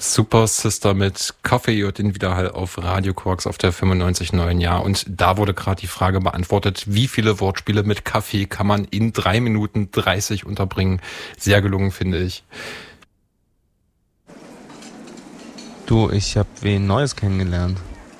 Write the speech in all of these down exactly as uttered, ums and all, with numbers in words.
Super Sister mit Coffee und den Widerhall auf Radio Korax auf der fünfundneunzig Komma neun. Ja, und da wurde gerade die Frage beantwortet, wie viele Wortspiele mit Kaffee kann man in drei Minuten dreißig unterbringen? Sehr gelungen, finde ich. Du, ich habe wen Neues kennengelernt.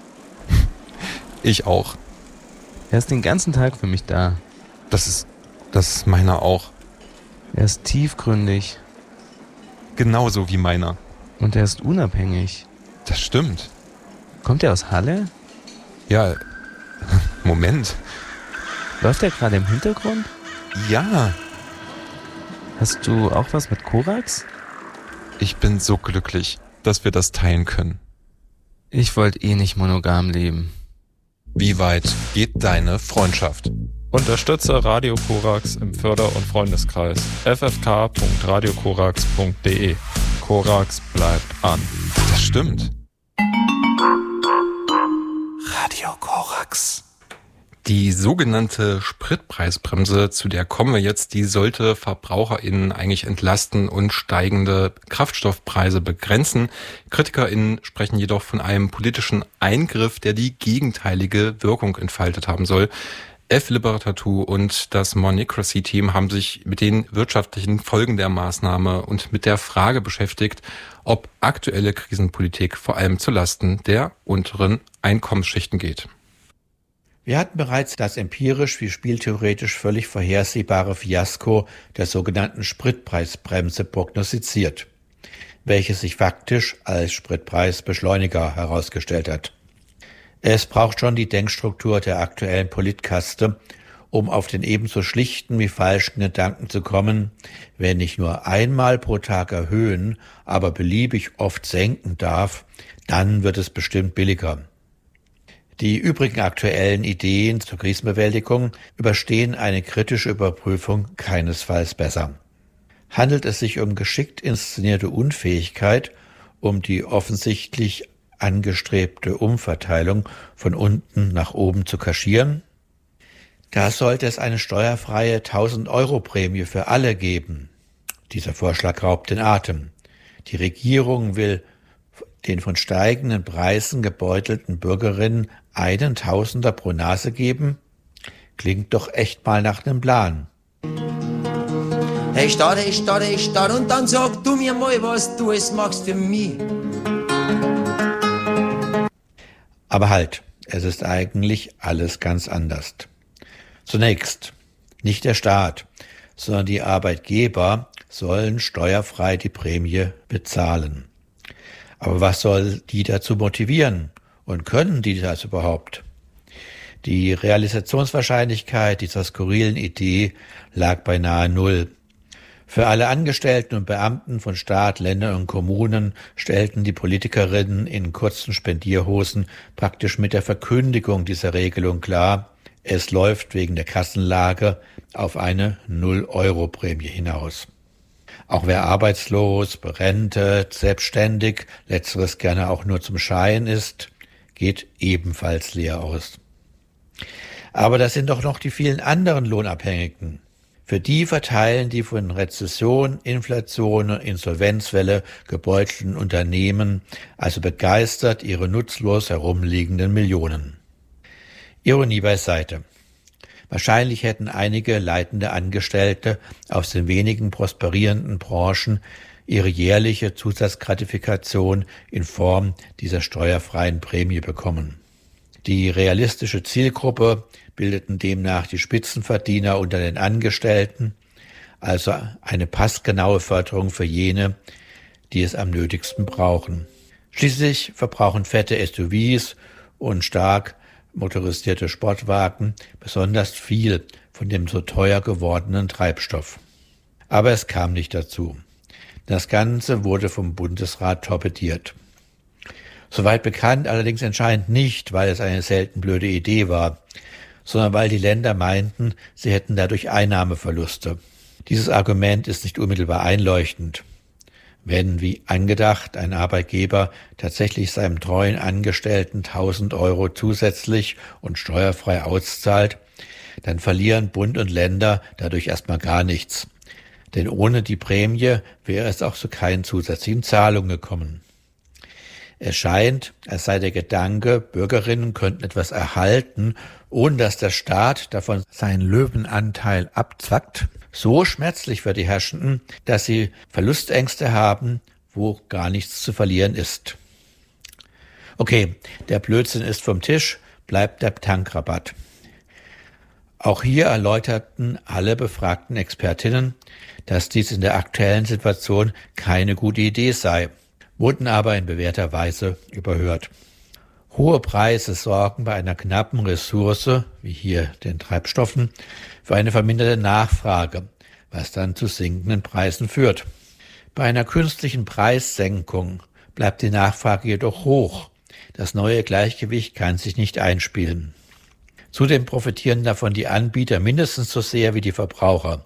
Ich auch. Er ist den ganzen Tag für mich da. Das ist, das ist meiner auch. Er ist tiefgründig. Genauso wie meiner. Und er ist unabhängig. Das stimmt. Kommt er aus Halle? Ja, Moment. Läuft er gerade im Hintergrund? Ja. Hast du auch was mit Korax? Ich bin so glücklich, dass wir das teilen können. Ich wollte eh nicht monogam leben. Wie weit geht deine Freundschaft? Unterstütze Radio Korax im Förder- und Freundeskreis. f f k punkt radio korax punkt d e. Korax bleibt an. Das stimmt. Radio Korax. Die sogenannte Spritpreisbremse, zu der kommen wir jetzt, die sollte VerbraucherInnen eigentlich entlasten und steigende Kraftstoffpreise begrenzen. KritikerInnen sprechen jedoch von einem politischen Eingriff, der die gegenteilige Wirkung entfaltet haben soll. F-Libertatou und das Monocracy-Team haben sich mit den wirtschaftlichen Folgen der Maßnahme und mit der Frage beschäftigt, ob aktuelle Krisenpolitik vor allem zulasten der unteren Einkommensschichten geht. Wir hatten bereits das empirisch wie spieltheoretisch völlig vorhersehbare Fiasko der sogenannten Spritpreisbremse prognostiziert, welches sich faktisch als Spritpreisbeschleuniger herausgestellt hat. Es braucht schon die Denkstruktur der aktuellen Politkaste, um auf den ebenso schlichten wie falschen Gedanken zu kommen, wer nicht nur einmal pro Tag erhöhen, aber beliebig oft senken darf, dann wird es bestimmt billiger. Die übrigen aktuellen Ideen zur Krisenbewältigung überstehen eine kritische Überprüfung keinesfalls besser. Handelt es sich um geschickt inszenierte Unfähigkeit, um die offensichtlich angestrebte Umverteilung von unten nach oben zu kaschieren? Da sollte es eine steuerfreie tausend-Euro-Prämie für alle geben. Dieser Vorschlag raubt den Atem. Die Regierung will den von steigenden Preisen gebeutelten Bürgerinnen einen Tausender pro Nase geben? Klingt doch echt mal nach einem Plan. Hey Stadt, hey Stadt, hey Stadt, und dann sag du mir mal, was du es machst für mich. Aber halt, es ist eigentlich alles ganz anders. Zunächst, nicht der Staat, sondern die Arbeitgeber sollen steuerfrei die Prämie bezahlen. Aber was soll die dazu motivieren? Und können die das überhaupt? Die Realisationswahrscheinlichkeit dieser skurrilen Idee lag beinahe null. Für alle Angestellten und Beamten von Staat, Ländern und Kommunen stellten die Politikerinnen in kurzen Spendierhosen praktisch mit der Verkündigung dieser Regelung klar, es läuft wegen der Kassenlage auf eine null-Euro-Prämie hinaus. Auch wer arbeitslos, berentet, selbstständig, letzteres gerne auch nur zum Schein ist, geht ebenfalls leer aus. Aber das sind doch noch die vielen anderen Lohnabhängigen. Für die verteilen die von Rezession, Inflation und Insolvenzwelle gebeutelten Unternehmen also begeistert ihre nutzlos herumliegenden Millionen. Ironie beiseite. Wahrscheinlich hätten einige leitende Angestellte aus den wenigen prosperierenden Branchen ihre jährliche Zusatzgratifikation in Form dieser steuerfreien Prämie bekommen. Die realistische Zielgruppe bildeten demnach die Spitzenverdiener unter den Angestellten, also eine passgenaue Förderung für jene, die es am nötigsten brauchen. Schließlich verbrauchen fette S U Vs und stark motorisierte Sportwagen besonders viel von dem so teuer gewordenen Treibstoff. Aber es kam nicht dazu. Das Ganze wurde vom Bundesrat torpediert. Soweit bekannt allerdings anscheinend nicht, weil es eine selten blöde Idee war, sondern weil die Länder meinten, sie hätten dadurch Einnahmeverluste. Dieses Argument ist nicht unmittelbar einleuchtend. Wenn, wie angedacht, ein Arbeitgeber tatsächlich seinem treuen Angestellten tausend Euro zusätzlich und steuerfrei auszahlt, dann verlieren Bund und Länder dadurch erstmal gar nichts. Denn ohne die Prämie wäre es auch zu keinen zusätzlichen Zahlungen gekommen. Es scheint, als sei der Gedanke, Bürgerinnen könnten etwas erhalten, ohne dass der Staat davon seinen Löwenanteil abzwackt, so schmerzlich für die Herrschenden, dass sie Verlustängste haben, wo gar nichts zu verlieren ist. Okay, der Blödsinn ist vom Tisch, bleibt der Tankrabatt. Auch hier erläuterten alle befragten Expertinnen, dass dies in der aktuellen Situation keine gute Idee sei, wurden aber in bewährter Weise überhört. Hohe Preise sorgen bei einer knappen Ressource, wie hier den Treibstoffen, für eine verminderte Nachfrage, was dann zu sinkenden Preisen führt. Bei einer künstlichen Preissenkung bleibt die Nachfrage jedoch hoch. Das neue Gleichgewicht kann sich nicht einspielen. Zudem profitieren davon die Anbieter mindestens so sehr wie die Verbraucher.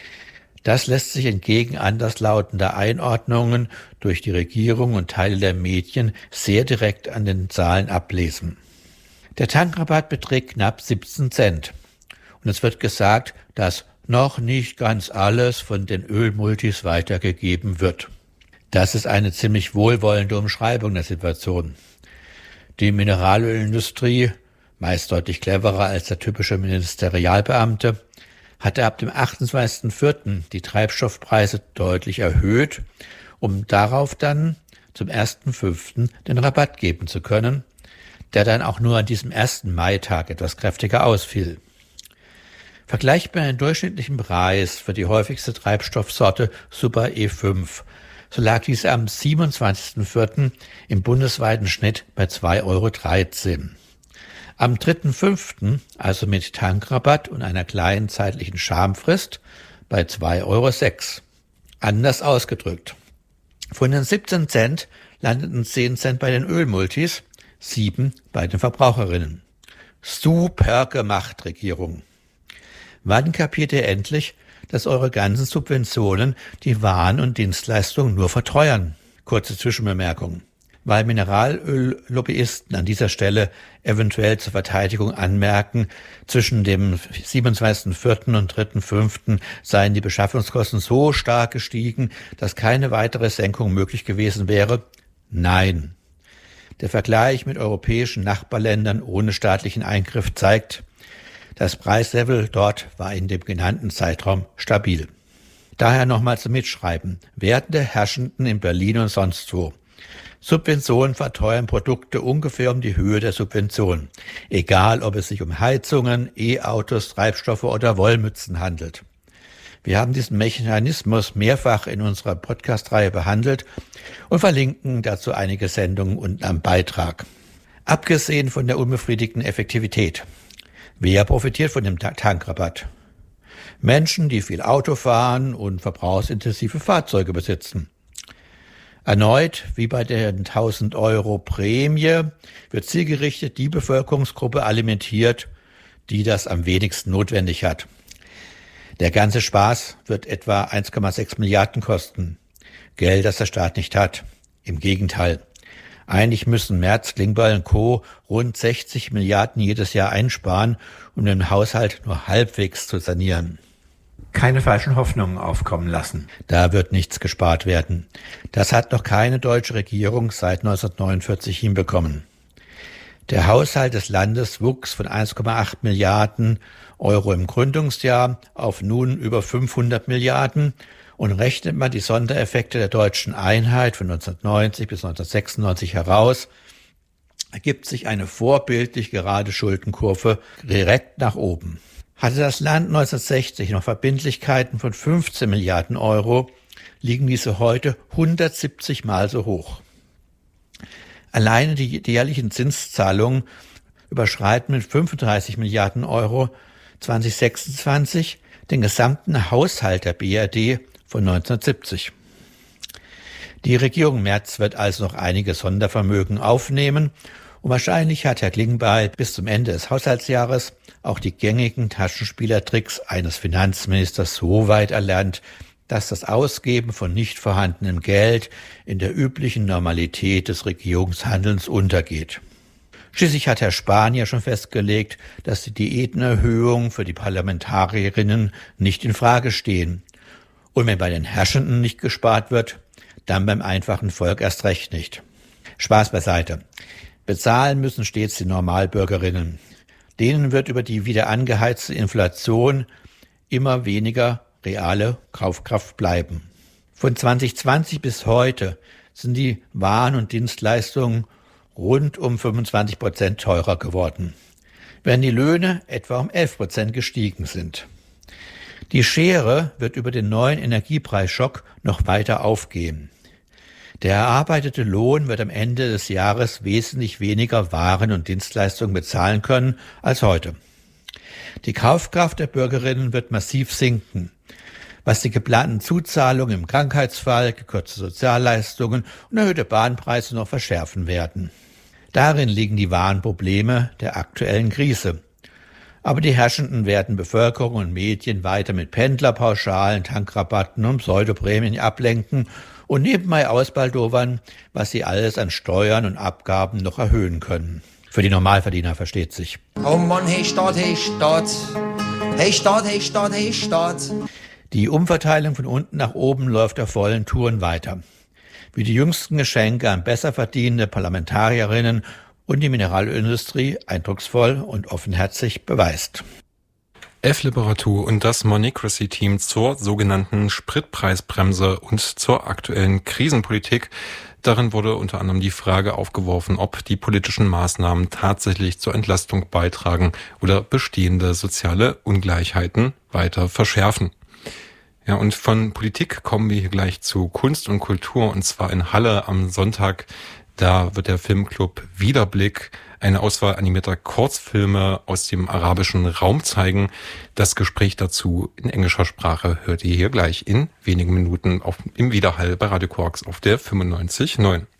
Das lässt sich entgegen anderslautender Einordnungen durch die Regierung und Teile der Medien sehr direkt an den Zahlen ablesen. Der Tankrabatt beträgt knapp siebzehn Cent. Und es wird gesagt, dass noch nicht ganz alles von den Ölmultis weitergegeben wird. Das ist eine ziemlich wohlwollende Umschreibung der Situation. Die Mineralölindustrie, meist deutlich cleverer als der typische Ministerialbeamte, hatte ab dem achtundzwanzigsten vierten die Treibstoffpreise deutlich erhöht, um darauf dann zum ersten fünften den Rabatt geben zu können, der dann auch nur an diesem ersten Maitag etwas kräftiger ausfiel. Vergleicht man den durchschnittlichen Preis für die häufigste Treibstoffsorte Super E fünf, so lag diese am siebenundzwanzigsten vierten im bundesweiten Schnitt bei zwei Euro dreizehn. Am dritten fünften, also mit Tankrabatt und einer kleinen zeitlichen Schamfrist, bei zwei Euro sechs. Anders ausgedrückt. Von den siebzehn Cent landeten zehn Cent bei den Ölmultis, sieben bei den Verbraucherinnen. Super gemacht, Regierung. Wann kapiert ihr endlich, dass eure ganzen Subventionen die Waren und Dienstleistungen nur verteuern? Kurze Zwischenbemerkung. Weil Mineralöllobbyisten an dieser Stelle eventuell zur Verteidigung anmerken, zwischen dem siebenundzwanzigsten vierten und dritten fünften seien die Beschaffungskosten so stark gestiegen, dass keine weitere Senkung möglich gewesen wäre? Nein. Der Vergleich mit europäischen Nachbarländern ohne staatlichen Eingriff zeigt, das Preislevel dort war in dem genannten Zeitraum stabil. Daher nochmal zum Mitschreiben. Werden der Herrschenden in Berlin und sonst wo. Subventionen verteuern Produkte ungefähr um die Höhe der Subvention, egal ob es sich um Heizungen, E-Autos, Treibstoffe oder Wollmützen handelt. Wir haben diesen Mechanismus mehrfach in unserer Podcast-Reihe behandelt und verlinken dazu einige Sendungen unten am Beitrag. Abgesehen von der unbefriedigten Effektivität. Wer profitiert von dem Tankrabatt? Menschen, die viel Auto fahren und verbrauchsintensive Fahrzeuge besitzen. Erneut, wie bei der tausend Euro Prämie, wird zielgerichtet die Bevölkerungsgruppe alimentiert, die das am wenigsten notwendig hat. Der ganze Spaß wird etwa eins Komma sechs Milliarden kosten. Geld, das der Staat nicht hat. Im Gegenteil. Eigentlich müssen Merz, Klingbeil und Co. rund sechzig Milliarden jedes Jahr einsparen, um den Haushalt nur halbwegs zu sanieren. Keine falschen Hoffnungen aufkommen lassen. Da wird nichts gespart werden. Das hat noch keine deutsche Regierung seit neunzehnhundertneunundvierzig hinbekommen. Der Haushalt des Landes wuchs von eins Komma acht Milliarden Euro im Gründungsjahr auf nun über fünfhundert Milliarden und rechnet man die Sondereffekte der deutschen Einheit von neunzehnhundertneunzig bis neunzehnhundertsechsundneunzig heraus, ergibt sich eine vorbildlich gerade Schuldenkurve direkt nach oben. Hatte das Land neunzehnhundertsechzig noch Verbindlichkeiten von fünfzehn Milliarden Euro, liegen diese heute hundertsiebzig Mal so hoch. Alleine die jährlichen Zinszahlungen überschreiten mit fünfunddreißig Milliarden Euro zweitausendsechsundzwanzig den gesamten Haushalt der B R D von neunzehnhundertsiebzig. Die Regierung Merz wird also noch einige Sondervermögen aufnehmen und wahrscheinlich hat Herr Klingbeil bis zum Ende des Haushaltsjahres auch die gängigen Taschenspielertricks eines Finanzministers so weit erlernt, dass das Ausgeben von nicht vorhandenem Geld in der üblichen Normalität des Regierungshandelns untergeht. Schließlich hat Herr Spahn ja schon festgelegt, dass die Diätenerhöhungen für die Parlamentarierinnen nicht in Frage stehen. Und wenn bei den Herrschenden nicht gespart wird, dann beim einfachen Volk erst recht nicht. Spaß beiseite. Bezahlen müssen stets die Normalbürgerinnen. Denen wird über die wieder angeheizte Inflation immer weniger reale Kaufkraft bleiben. Von zwanzig zwanzig bis heute sind die Waren und Dienstleistungen rund um fünfundzwanzig Prozent teurer geworden, während die Löhne etwa um elf Prozent gestiegen sind. Die Schere wird über den neuen Energiepreisschock noch weiter aufgehen. Der erarbeitete Lohn wird am Ende des Jahres wesentlich weniger Waren und Dienstleistungen bezahlen können als heute. Die Kaufkraft der Bürgerinnen wird massiv sinken, was die geplanten Zuzahlungen im Krankheitsfall, gekürzte Sozialleistungen und erhöhte Bahnpreise noch verschärfen werden. Darin liegen die wahren Probleme der aktuellen Krise. Aber die Herrschenden werden Bevölkerung und Medien weiter mit Pendlerpauschalen, Tankrabatten und Pseudoprämien ablenken und nebenbei ausbaldowern, was sie alles an Steuern und Abgaben noch erhöhen können. Für die Normalverdiener, versteht sich. Oh Mann, hey Staat, hey Staat. Hey Staat, hey Staat, hey Staat. Die Umverteilung von unten nach oben läuft auf vollen Touren weiter. Wie die jüngsten Geschenke an besser verdienende Parlamentarierinnen und die Mineralölindustrie eindrucksvoll und offenherzig beweist. F-Literatur und das Moneycracy-Team zur sogenannten Spritpreisbremse und zur aktuellen Krisenpolitik. Darin wurde unter anderem die Frage aufgeworfen, ob die politischen Maßnahmen tatsächlich zur Entlastung beitragen oder bestehende soziale Ungleichheiten weiter verschärfen. Ja, und von Politik kommen wir hier gleich zu Kunst und Kultur, und zwar in Halle am Sonntag. Da wird der Filmclub Wiederblick eine Auswahl animierter Kurzfilme aus dem arabischen Raum zeigen. Das Gespräch dazu in englischer Sprache hört ihr hier gleich in wenigen Minuten auf, im Widerhall bei Radio Korax auf der fünfundneunzig Komma neun.